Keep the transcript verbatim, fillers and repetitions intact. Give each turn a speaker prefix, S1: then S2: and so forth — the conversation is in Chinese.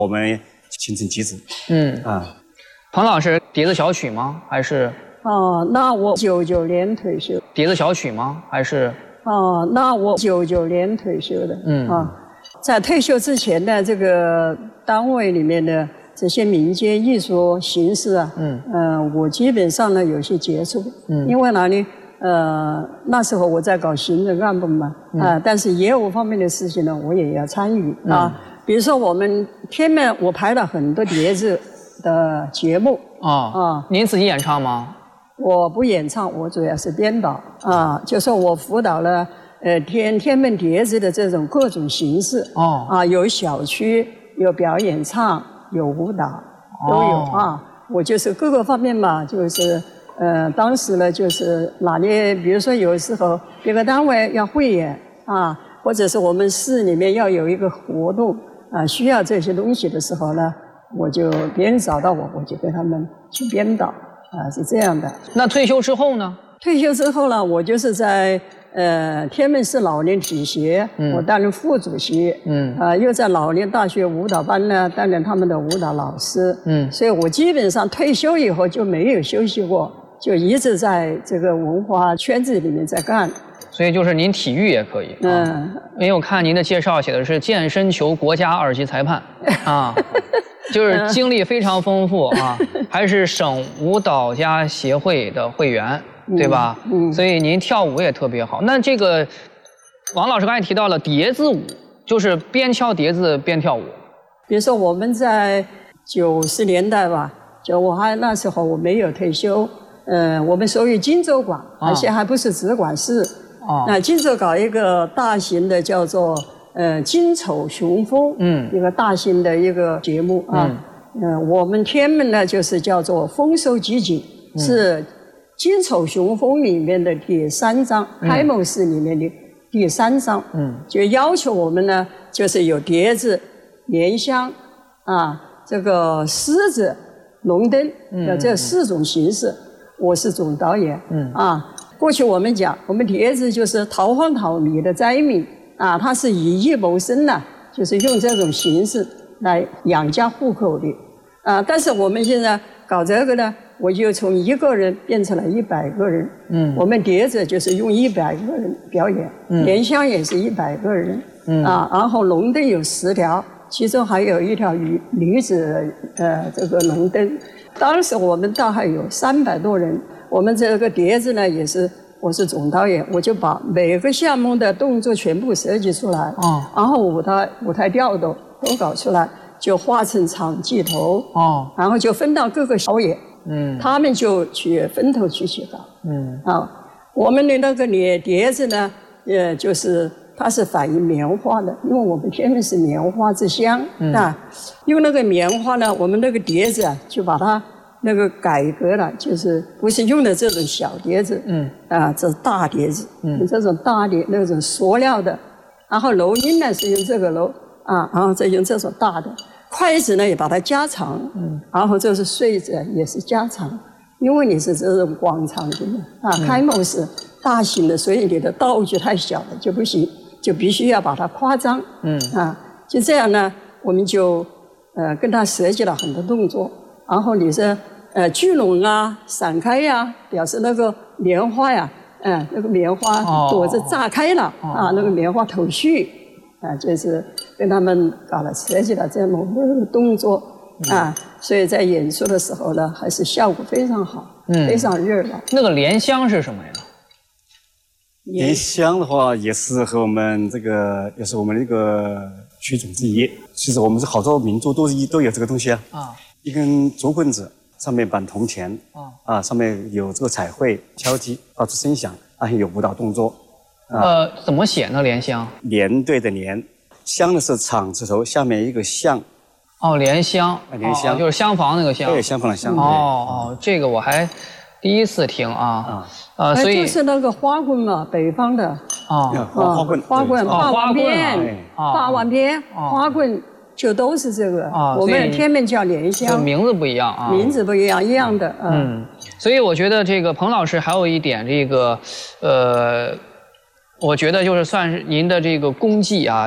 S1: 我们形成机制。
S2: 嗯
S1: 啊，
S2: 彭老师笛子小曲吗？还是？
S3: 哦，那我九九年退休。
S2: 笛子小曲吗？还是？
S3: 哦，那我九九年退休的。
S2: 嗯
S3: 啊，在退休之前的这个单位里面的这些民间艺术形式啊，嗯，呃，我基本上呢有些接触。嗯，因为哪里？呃，那时候我在搞行政干部嘛，啊、嗯，但是业务方面的事情呢，我也要参与啊。嗯、比如说我们天门，我排了很多碟子的节目。
S2: 啊啊，您自己演唱吗？
S3: 我不演唱，我主要是编导啊，就说我辅导了呃天天门碟子的这种各种形式。哦，啊，有小曲，有表演唱，有舞蹈，都有、哦、啊。我就是各个方面嘛，就是。呃，当时呢，就是哪里，比如说有时候别个单位要汇演啊，或者是我们市里面要有一个活动啊，需要这些东西的时候呢，我就别人找到我，我就跟他们去编导啊，是这样的。
S2: 那退休之后呢？
S3: 退休之后呢，我就是在呃天门市老年体协，嗯、我担任副主席，嗯，啊、呃，又在老年大学舞蹈班呢担任他们的舞蹈老师，嗯，所以我基本上退休以后就没有休息过。就一直在这个文化圈子里面在干，
S2: 所以就是您体育也可以。嗯，啊、因为我看您的介绍写的是健身球国家二级裁判，啊，就是经历非常丰富啊，还是省舞蹈家协会的会员，对吧？嗯，嗯所以您跳舞也特别好。那这个王老师刚才提到了碟子舞，就是边敲碟子边跳舞。
S3: 比如说我们在九十年代吧，就我还那时候我没有退休。呃，我们属于荆州管，而且还不是直管市。哦。那荆州搞一个大型的叫做呃金丑雄风，嗯，一个大型的一个节目啊。嗯。呃，我们天门呢就是叫做丰收集锦，嗯、是金丑雄风里面的第三章，嗯、开幕式里面的第三章。嗯。就要求我们呢，就是有碟子、莲香啊，这个狮子、龙灯的这四种形式。嗯我是总导演，嗯啊，过去我们讲，我们碟子就是逃荒逃米的灾民啊，他是以艺谋生的，就是用这种形式来养家糊口的啊。但是我们现在搞这个呢，我就从一个人变成了一百个人，嗯，我们碟子就是用一百个人表演，嗯，莲香也是一百个人，嗯啊，然后龙灯有十条，其中还有一条女女子呃这个龙灯。当时我们大概有三百多人，我们这个碟子呢也是，我是总导演，我就把每个项目的动作全部设计出来，哦，然后舞台舞台调度都搞出来，就画成场记头，哦，然后就分到各个小演，嗯，他们就去分头去去搞，嗯，啊，我们的那个碟碟子呢，呃，就是它是反映棉花的，因为我们天门是棉花之乡，嗯、啊，用那个棉花呢，我们那个碟子啊，就把它那个改革了，就是不是用的这种小碟子，嗯，啊，这是大碟子，嗯，这种大碟那种塑料的，然后楼音呢是用这个楼，啊，然后再用这种大的，筷子呢也把它加长，嗯，然后这是穗子也是加长，因为你是这种广场的啊，嗯、开幕式大型的，所以你的道具太小了就不行。就必须要把它夸张，嗯啊，就这样呢，我们就呃跟他设计了很多动作，然后你是呃聚拢啊、散开呀、啊，表示那个棉花呀，嗯、呃，那个棉花朵子炸开了、哦、啊，那个棉花头绪啊，就是跟他们搞了设计了这么个动作、嗯、啊，所以在演出的时候呢，还是效果非常好，嗯，非常热闹。
S2: 那个莲香是什么呀？
S1: 莲香的话，也是和我们这个，也是我们那个曲种之一。其实我们是好多民族都一都有这个东西啊。啊。一根竹棍子，上面绑铜钱。啊。啊，上面有这个彩绘敲击，发出声响，啊，还有舞蹈动作。
S2: 啊、呃，怎么写呢？莲香？
S1: 连对的连，香的是厂字头，下面一个巷。
S2: 哦，莲香。
S1: 啊，莲香、
S2: 哦、就是厢房那个厢。
S1: 对，厢房的厢。
S2: 哦哦，这个我还第一次听啊。啊。
S3: 呃，所以就是那个花棍嘛，北方的
S1: 啊，花花棍，
S3: 花棍，霸王鞭，霸王鞭，花棍就都是这个。我们天门叫莲香，
S2: 名字不一样啊，
S3: 名字不一样，一样的。
S2: 嗯，所以我觉得这个彭老师还有一点这个，呃，我觉得就是算是您的这个功绩啊。